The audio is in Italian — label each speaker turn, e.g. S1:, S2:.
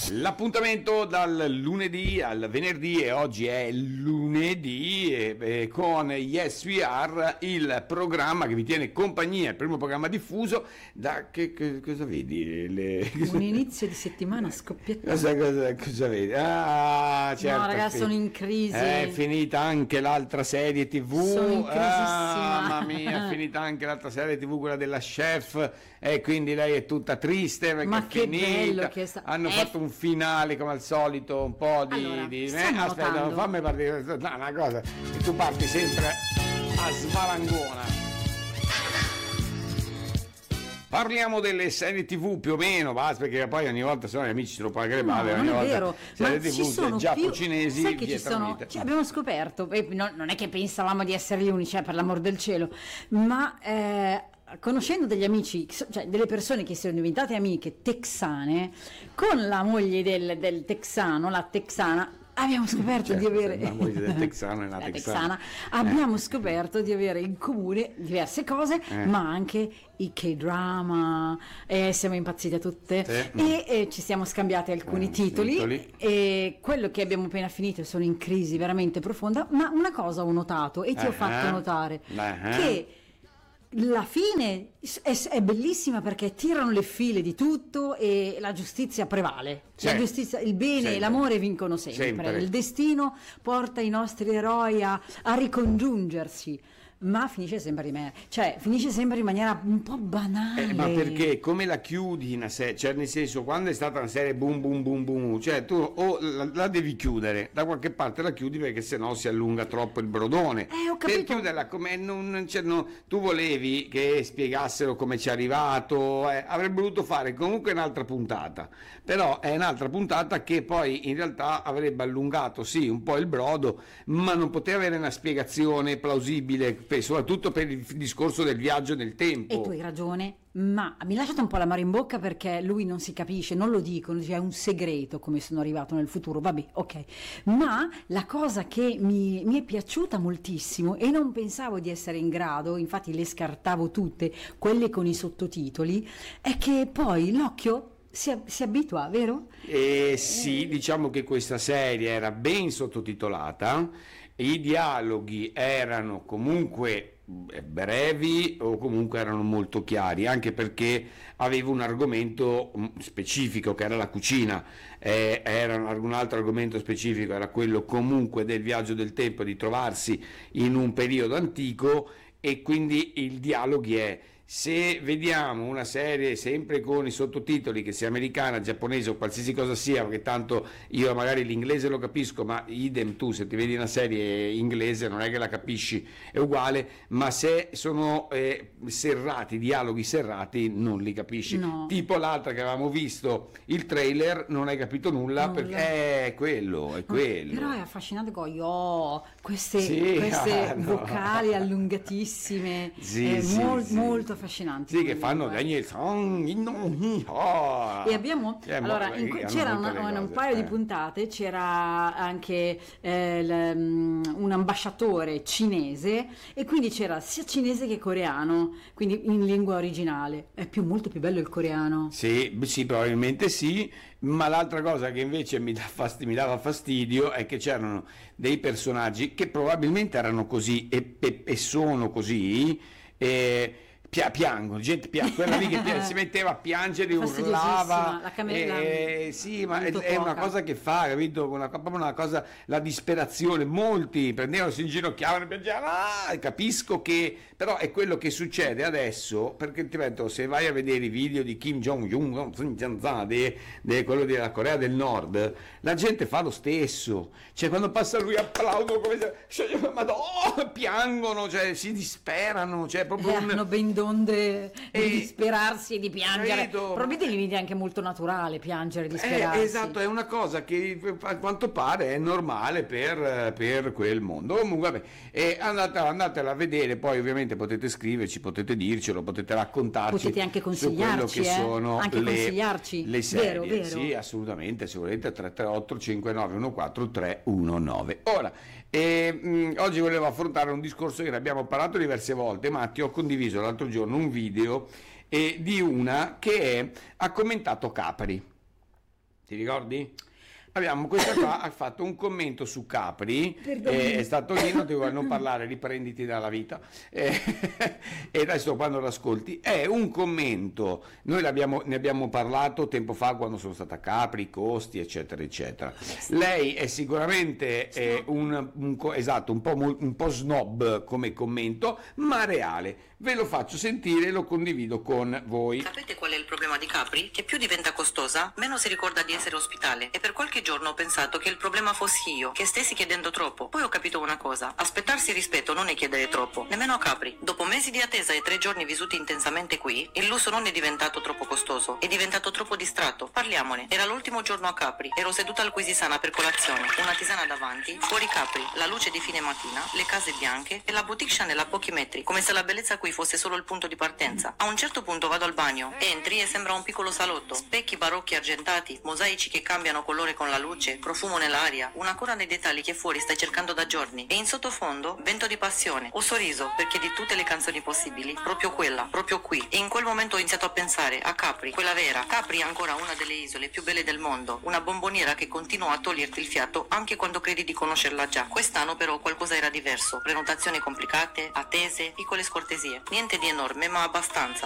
S1: L'appuntamento dal lunedì al venerdì, e oggi è lunedì, con Yes We Are, il programma che vi tiene compagnia, il primo programma diffuso da cosa vedi?
S2: Un inizio di settimana scoppiettato.
S1: Cosa vedi? Ah, certo.
S2: No, ragazzi, sono in crisi.
S1: È finita anche l'altra serie TV.
S2: Sono in crisissima.
S1: Mamma mia, è finita anche l'altra serie TV, quella della chef, e quindi lei è tutta triste perché
S2: Ma
S1: è
S2: che
S1: finita.
S2: bello che
S1: Hanno fatto un finale come al solito, un po' di...
S2: Allora,
S1: aspetta,
S2: notando.
S1: fammi partire. No, una cosa, che tu parti sempre a svalangona. Parliamo delle serie TV più o meno, basta, perché poi ogni volta sono gli amici si rompono anche le balle,
S2: No,
S1: ogni
S2: non è
S1: volta
S2: vero,
S1: serie
S2: ma ci
S1: TV
S2: sono
S1: giapponesi,
S2: sai che ci sono, abbiamo scoperto, non è che pensavamo di essere gli unici, per l'amor del cielo, ma conoscendo degli amici, cioè delle persone che sono diventate amiche texane, con la moglie del texano, la texana, abbiamo scoperto di avere
S1: la moglie del texano e la texana.
S2: Abbiamo scoperto di avere in comune diverse cose, ma anche i K-drama, siamo impazzite tutte, e ci siamo scambiati alcuni titoli, e quello che abbiamo appena finito sono in crisi veramente profonda, ma una cosa ho notato e ti ho fatto notare che la fine è bellissima perché tirano le file di tutto e la giustizia prevale. La giustizia, il bene e l'amore vincono sempre. Il destino porta i nostri eroi a ricongiungersi, ma finisce sempre in maniera un po' banale.
S1: Ma perché come la chiudi una serie, cioè nel senso, quando è stata una serie boom boom boom boom, cioè tu o la devi chiudere da qualche parte, la chiudi perché sennò si allunga troppo il brodone.
S2: Ho capito.
S1: Per chiuderla come tu volevi che spiegassero come ci è arrivato, avrebbe voluto fare comunque un'altra puntata, però è un'altra puntata che poi in realtà avrebbe allungato sì un po' il brodo, ma non poteva avere una spiegazione plausibile, soprattutto per il discorso del viaggio nel tempo.
S2: E tu hai ragione, ma mi ha lasciato un po' l'amaro in bocca perché lui non si capisce, non lo dicono, è un segreto come sono arrivato nel futuro, vabbè, ok. Ma la cosa che mi è piaciuta moltissimo e non pensavo di essere in grado, infatti le scartavo tutte, quelle con i sottotitoli, è che poi l'occhio si abitua, vero?
S1: Sì, diciamo che questa serie era ben sottotitolata, i dialoghi erano comunque brevi o comunque erano molto chiari, anche perché aveva un argomento specifico che era la cucina, era un altro argomento specifico, era quello comunque del viaggio del tempo, di trovarsi in un periodo antico, e quindi il dialoghi è... Se vediamo una serie sempre con i sottotitoli, che sia americana, giapponese o qualsiasi cosa sia, perché tanto io magari l'inglese lo capisco, ma idem tu, se ti vedi una serie inglese non è che la capisci, è uguale, ma se sono serrati, dialoghi serrati, non li capisci.
S2: No.
S1: Tipo l'altra che avevamo visto, il trailer, non hai capito nulla. Perché è quello.
S2: Però è affascinante queste vocali allungatissime, molto affascinanti.
S1: Sì, che fanno Daniel.
S2: E abbiamo c'era un paio di puntate, c'era anche un ambasciatore cinese, e quindi c'era sia cinese che coreano, quindi in lingua originale. È molto più bello il coreano.
S1: Sì, probabilmente sì, ma l'altra cosa che invece mi dava fastidio è che c'erano dei personaggi che probabilmente erano così e sono così, piangono, quella lì che si metteva a piangere, urlava,
S2: la camera,
S1: sì, ma è una cosa che fa, capito? Proprio una cosa, la disperazione, molti prendevano, si inginocchiavano e piangevano, capisco che, però è quello che succede adesso, perché ti ripeto, se vai a vedere i video di Kim Jong-un, quello della Corea del Nord, la gente fa lo stesso, cioè quando passa lui applaudono come se, madonna, piangono, cioè si disperano, cioè proprio
S2: hanno ben d'onde di disperarsi e di piangere. Probabilmente gli viene anche molto naturale piangere e disperarsi.
S1: Esatto, è una cosa che a quanto pare è normale per quel mondo. Comunque vabbè, andatela a vedere, poi ovviamente potete scriverci, potete dircelo, potete raccontarci,
S2: potete anche consigliarci,
S1: su quello che sono
S2: anche consigliarci
S1: le serie.
S2: Vero.
S1: Sì, assolutamente, se volete 338 5914 319. Ora, oggi volevo affrontare un discorso che ne abbiamo parlato diverse volte, ma ti ho condiviso l'altro giorno un video di una che ha commentato Capri. Ti ricordi? Abbiamo, questa qua ha fatto un commento su Capri, è stato lì, non devo non parlare, riprenditi dalla vita, e adesso quando l'ascolti, è un commento, noi ne abbiamo parlato tempo fa quando sono stata a Capri, i costi, eccetera, eccetera. Lei è sicuramente esatto, un po' snob come commento, ma reale. Ve lo faccio sentire e lo condivido con voi.
S3: Sapete qual è il problema di Capri? Che più diventa costosa, meno si ricorda di essere ospitale. E per qualche giorno ho pensato che il problema fossi io, che stessi chiedendo troppo. Poi ho capito una cosa: aspettarsi rispetto non è chiedere troppo, nemmeno a Capri. Dopo mesi di attesa e 3 giorni vissuti intensamente qui, il lusso non è diventato troppo costoso, è diventato troppo distratto. Parliamone. Era l'ultimo giorno a Capri, ero seduta al Quisisana per colazione, una tisana davanti, fuori Capri, la luce di fine mattina, le case bianche e la boutique Chanel a pochi metri, come se la bellezza qui fosse solo il punto di partenza. A un certo punto vado al bagno, entri e sembra un piccolo salotto, specchi barocchi argentati, mosaici che cambiano colore con la luce, profumo nell'aria, una cura nei dettagli che fuori stai cercando da giorni, e in sottofondo vento di passione. Ho sorriso perché di tutte le canzoni possibili, proprio quella, proprio qui, e in quel momento ho iniziato a pensare a Capri, quella vera. Capri è ancora una delle isole più belle del mondo, una bomboniera che continua a toglierti il fiato anche quando credi di conoscerla già. Quest'anno però qualcosa era diverso, prenotazioni complicate, attese, piccole scortesie. Niente di enorme, ma abbastanza.